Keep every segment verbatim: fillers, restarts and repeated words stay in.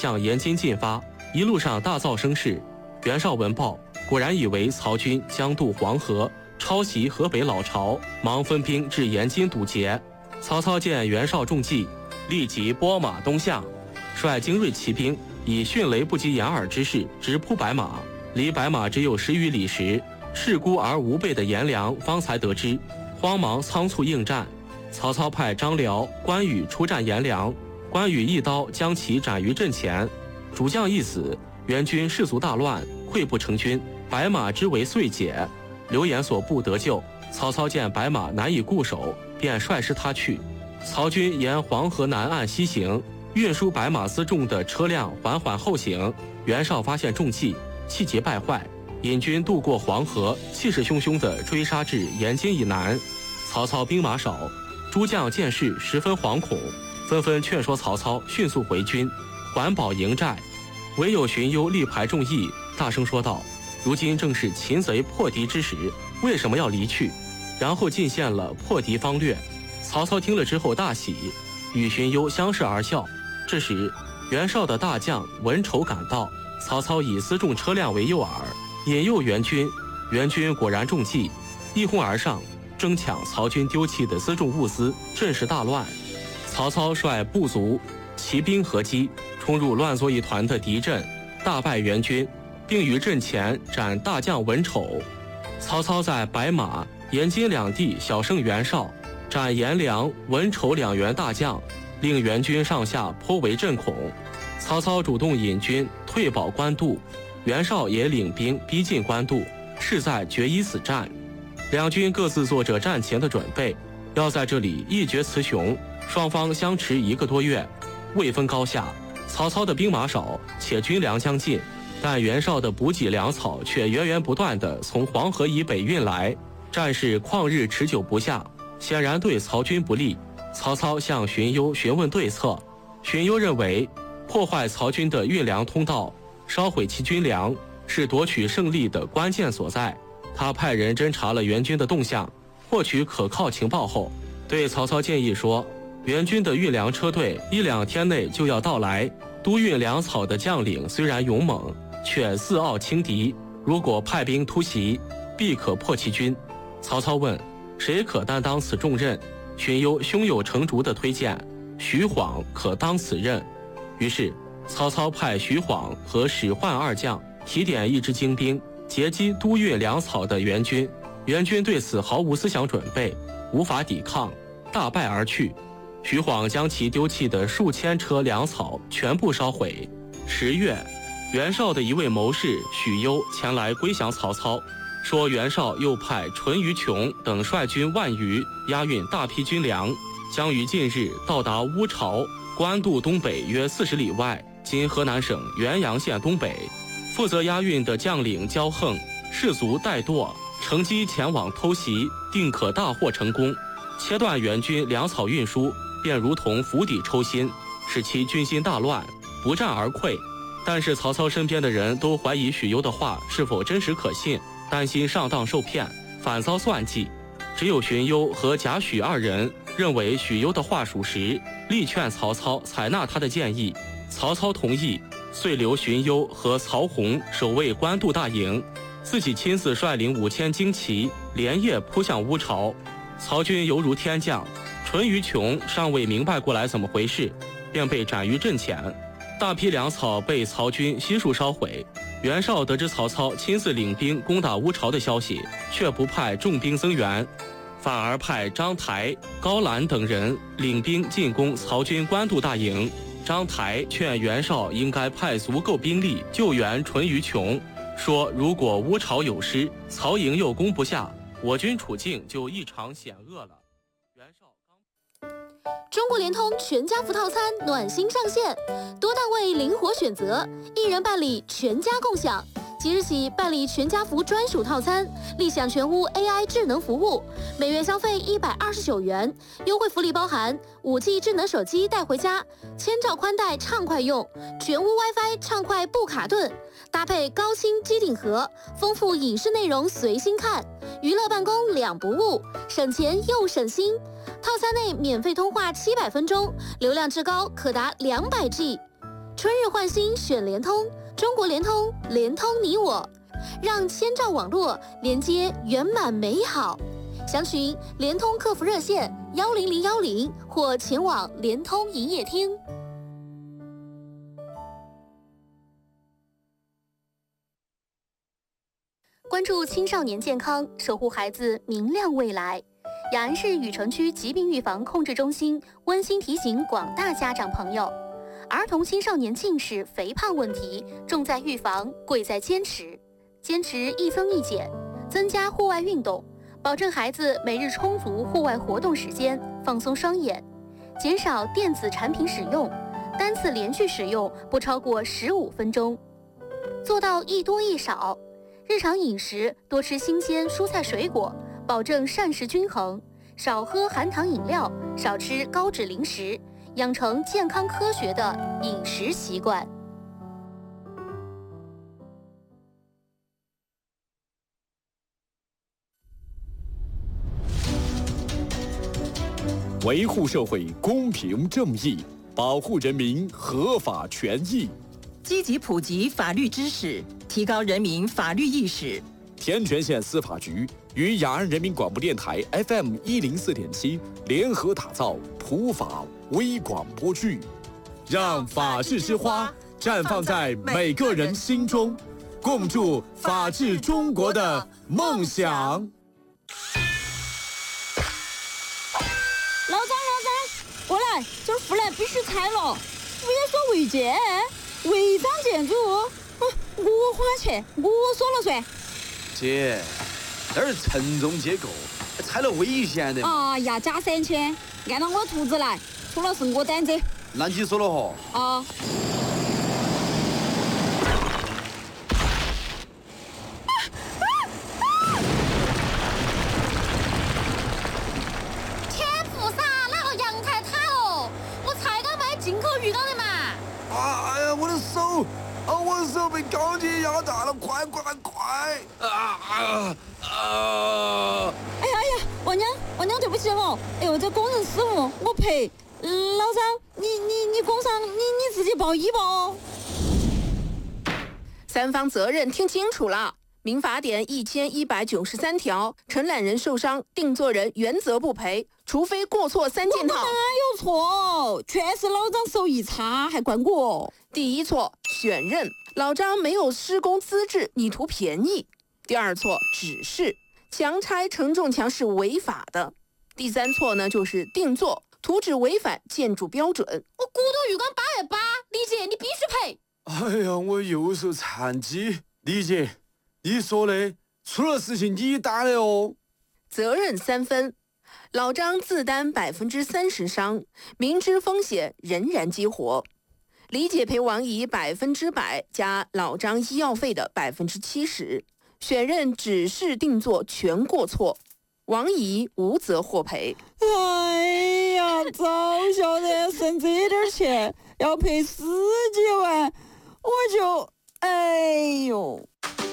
向延津进发，一路上大噪声势。袁绍闻报，果然以为曹军将渡黄河，抄袭河北老巢，忙分兵至延津堵截。曹操见袁绍中计，立即拨马东向，率精锐骑兵以迅雷不及掩耳之势直扑白马。离白马只有十余里时，势孤而无备的颜良方才得知，慌忙仓促应战。曹操派张辽、关羽出战颜良，关羽一刀将其斩于阵前，主将一死，援军士卒大乱，溃不成军，白马之围遂解。刘演所部得救，曹操见白马难以固守，便率师他去。曹军沿黄河南岸西行，运输白马辎重的车辆缓缓后行。袁绍发现中计，气急败坏，引军渡过黄河，气势汹汹地追杀至延津以南。曹操兵马少，诸将见势十分惶恐，纷纷劝说曹操迅速回军，缓保营寨。唯有荀攸力排众议，大声说道：“如今正是擒贼破敌之时，为什么要离去？”然后进献了破敌方略。曹操听了之后大喜，与荀攸相视而笑。这时，袁绍的大将文丑赶到，曹操以辎重车辆为诱饵，引诱援军。援军果然中计，一哄而上，争抢曹军丢弃的辎重物资，阵势大乱。曹操率部族、骑兵合击，冲入乱作一团的敌阵，大败援军，并于阵前斩大将文丑。曹操在白马、延津两地小胜袁绍，斩颜良、文丑两员大将，令援军上下颇为震恐。曹操主动引军退保官渡，袁绍也领兵逼近官渡，势在决一死战。两军各自做着战前的准备，要在这里一决雌雄。双方相持一个多月，未分高下。曹操的兵马少，且军粮将尽，但袁绍的补给粮草却源源不断地从黄河以北运来，战事旷日持久不下，显然对曹军不利。曹操向荀攸询问对策，荀攸认为破坏曹军的运粮通道，烧毁其军粮，是夺取胜利的关键所在。他派人侦察了援军的动向，获取可靠情报后，对曹操建议说，援军的运粮车队一两天内就要到来，督运粮草的将领虽然勇猛，却自傲轻敌，如果派兵突袭，必可破其军。曹操问，谁可担当此重任？荀攸胸有成竹地推荐，徐晃可当此任。于是曹操派徐晃和史涣二将提点一支精兵，截击督运粮草的援军。援军对此毫无思想准备，无法抵抗，大败而去。徐晃将其丢弃的数千车粮草全部烧毁。十月，袁绍的一位谋士许攸前来归降曹操，说袁绍又派淳于琼等率军万余，押运大批军粮，将于近日到达乌巢，官渡东北约四十里外，今河南省原阳县东北。负责押运的将领焦横、士卒戴惰乘机前往偷袭，定可大获成功。切断援军粮草运输，便如同釜底抽薪，使其军心大乱，不战而溃。但是曹操身边的人都怀疑许攸的话是否真实可信，担心上当受骗，反遭算计。只有荀攸和贾诩二人认为许攸的话属实，力劝曹操采纳他的建议。曹操同意，遂留荀攸和曹洪守卫官渡大营，自己亲自率领五千精骑，连夜扑向乌巢。曹军犹如天降，淳于琼尚未明白过来怎么回事，便被斩于阵前。大批粮草被曹军悉数烧毁。袁绍得知曹操亲自领兵攻打乌巢的消息，却不派重兵增援，反而派张台、高览等人领兵进攻曹军官渡大营。张台劝袁绍应该派足够兵力救援淳于琼，说如果乌巢有失，曹营又攻不下，我军处境就异常险恶了。袁绍刚中国联通全家福套餐暖心上线，多档位灵活选择，一人办理全家共享。即日起办理全家福专属套餐，立享全屋 A I 智能服务，每月消费一百二十九元，优惠福利包含五 G 智能手机带回家，千兆宽带畅快用，全屋 WiFi 畅快不卡顿，搭配高清机顶盒，丰富影视内容随心看，娱乐办公两不误，省钱又省心。套餐内免费通话七百分钟，流量至高可达两百 G。 春日焕新选联通，中国联通，联通你我，让千兆网络连接圆满美好。详询联通客服热线幺零零幺零或前往联通营业厅。关注青少年健康，守护孩子明亮未来。雅安市雨城区疾病预防控制中心温馨提醒广大家长朋友，儿童青少年近视、肥胖问题重在预防，贵在坚持。坚持一增一减，增加户外运动，保证孩子每日充足户外活动时间，放松双眼，减少电子产品使用，单次连续使用不超过十五分钟，做到一多一少。日常饮食多吃新鲜蔬菜水果，保证膳食均衡，少喝含糖饮料，少吃高脂零食，养成健康科学的饮食习惯。 维护社会公平正义，保护人民合法权益， 积极普及法律知识，提高人民法律意识。 天全县司法局与雅安人民广播电台 F M 一零四点七联合打造普法微广播剧，让法治之花绽放在每个人心中，共筑法治中国的梦想。 老张，老张，过来，这儿护栏必须拆了。不要说违建，违章建筑，嗯，我花钱，我说了算。 姐，这儿承重结构，拆了危险的。 啊呀，加三千，按照我图纸来，出了是我担责。 那你说了哈？ 啊。 啊！我的手被钢筋压大了，快快快！啊啊啊！ 哎呀哎呀，王娘，王娘对不起哦。哎呦，这工人失误，我赔。嗯，老张，你你你工伤，你你自己报医吧哦。 三方责任听清楚了。民法典一千一百九十三条，承揽人受伤，定作人原责不赔，除非过错三件套。 哪有错？全是老张手艺差，还怪我。 第一错，选任，老张没有施工资质，你图便宜。第二错，指示，强拆承重墙是违法的。第三错呢，就是定做，图纸违反建筑标准。 我骨头鱼竿八月八，李姐你必须赔。 哎呀，我右手残疾，李姐。你说的，出了事情你担的哦。 责任三分，老张自担百分之三十伤，明知风险仍然激活。李姐赔王姨百分之百加老张医药费的百分之七十。选任指示定做全过错，王姨无责获赔。 哎呀，早晓得省这点钱要赔十几万，我就哎呦。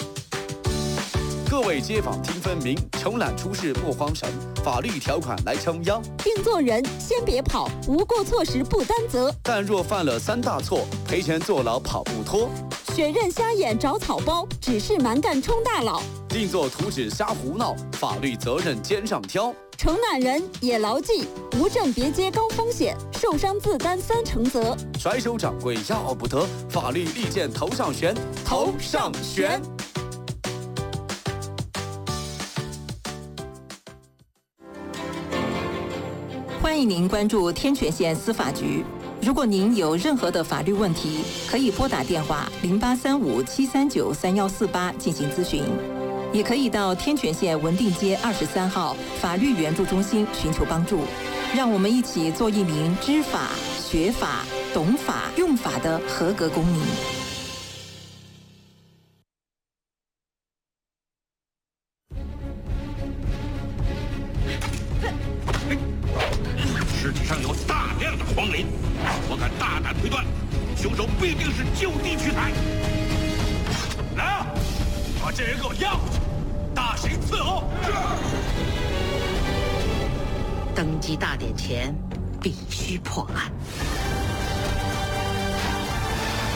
各位街坊听分明，承揽出事莫慌神，法律条款来撑腰。 定做人先别跑，无过错时不担责。 但若犯了三大错，赔钱坐牢跑不脱。 选任瞎眼找草包，指示蛮干充大佬。 定做图纸瞎胡闹，法律责任肩上挑。 承揽人也牢记，无证别接高风险，受伤自担三成责。 甩手掌柜要不得，法律利剑头上悬，头上悬。 欢迎您关注天全县司法局。如果您有任何的法律问题，可以拨打电话零八三五七三九三幺四八进行咨询，也可以到天全县文定街二十三号法律援助中心寻求帮助。让我们一起做一名知法、学法、懂法、用法的合格公民。 尸体上有大量的黄磷，我敢大胆推断，凶手必定是就地取材。来啊，把这人给我押回去，大刑伺候。 登基大典前必须破案。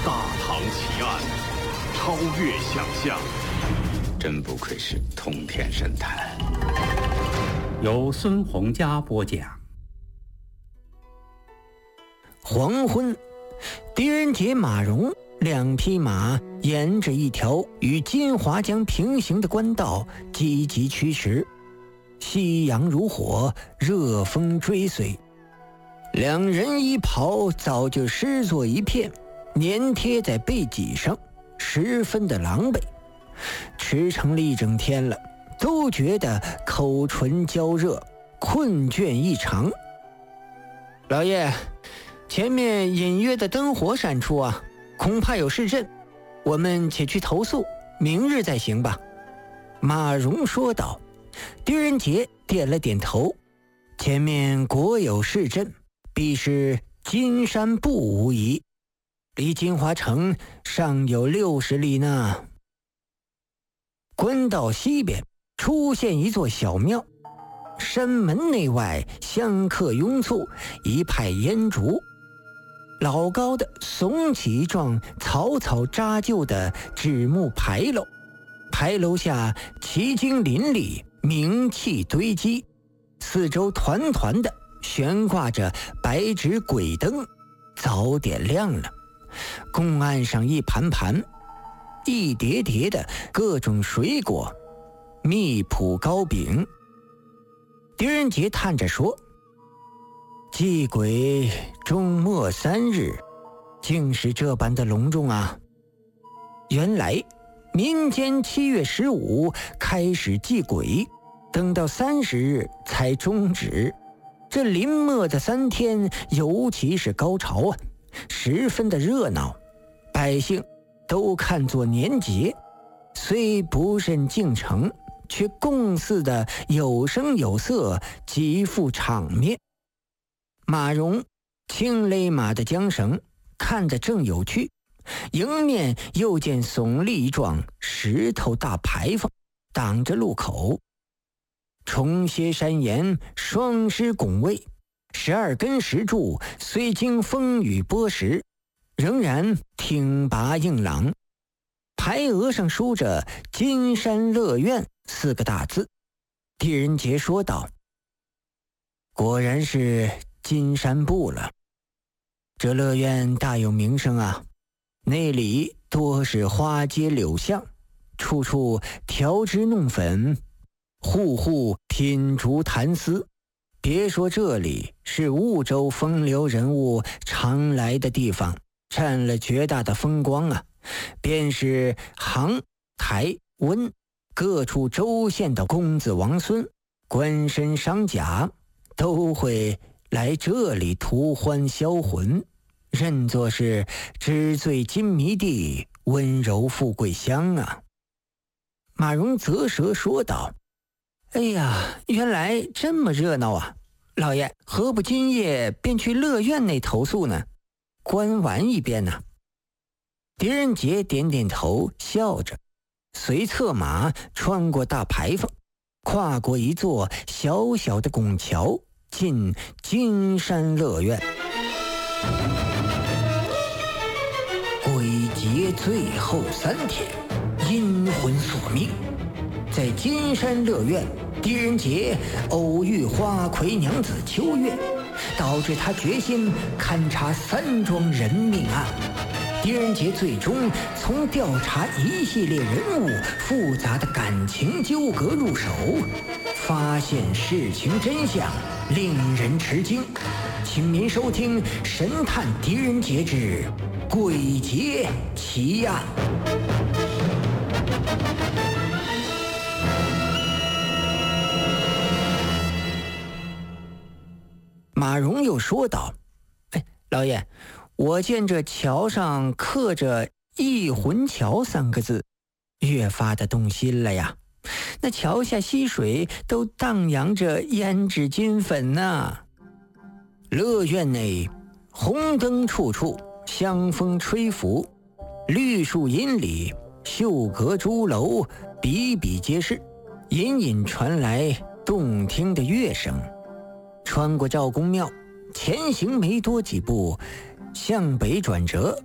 大唐奇案，超越想象， 真不愧是通天神探。 由孙洪佳播讲。 黄昏，狄仁杰、马融两匹马沿着一条与金华江平行的官道急急驱驰，夕阳如火，热风追随。两人衣袍早就湿作一片，粘贴在背脊上，十分的狼狈。驰骋了一整天了，都觉得口唇焦热，困倦异常。老爷，前面隐约的灯火闪出啊，恐怕有市镇，我们且去投宿，明日再行吧。马融说道。狄仁杰点了点头，前面果有市镇，必是金山埠无疑，离金华城尚有六十里呢。官道西边出现一座小庙，山门内外香客拥簇，一派烟烛。老高的耸起一幢草草扎就的纸木牌楼，牌楼下奇经林立，名器堆积，四周团团的悬挂着白纸鬼灯，早点亮了。供案上一盘盘一叠叠的各种水果，蜜脯糕饼。狄仁杰叹着说，祭鬼终末三日，竟是这般的隆重啊！原来民间七月十五开始祭鬼，等到三十日才终止。这临末的三天尤其是高潮啊，十分的热闹，百姓都看作年节，虽不甚敬诚，却共祀的有声有色，极富场面。马融轻勒马的缰绳，看得正有趣，迎面又见耸立一幢石头大牌坊，挡着路口。重歇山岩，双狮拱卫，十二根石柱虽经风雨剥蚀，仍然挺拔硬朗。牌额上书着金山乐苑四个大字。狄仁杰说道，果然是金山埠了，这乐苑大有名声啊，那里多是花街柳巷，处处调脂弄粉，户户品竹谈丝。别说这里是婺州风流人物常来的地方，占了绝大的风光啊，便是杭、台、温各处州县的公子王孙、官绅商贾，都会来这里图欢销魂，认作是纸醉金迷地，温柔富贵乡啊。马融啧舌说道，哎呀，原来这么热闹啊！老爷，何不今夜便去乐苑内投宿呢？观玩一遍呢？狄仁杰点点头，笑着，随策马穿过大牌坊，跨过一座小小的拱桥，进金山乐苑。鬼节最后三天，阴魂索命。在金山乐苑，狄仁杰偶遇花魁娘子秋月，导致他决心勘察三桩人命案。狄仁杰最终从调查一系列人物复杂的感情纠葛入手，发现事情真相，令人吃惊。请您收听《神探狄仁杰之鬼节奇案》。马融又说道，哎，老爷，我见这桥上刻着忆魂桥三个字，越发的动心了呀。那桥下溪水都荡漾着胭脂金粉呢、啊。乐苑内红灯处处，香风吹拂，绿树荫里，秀阁朱楼比比皆是，隐隐传来动听的乐声。穿过赵公庙，前行没多几步，向北转折，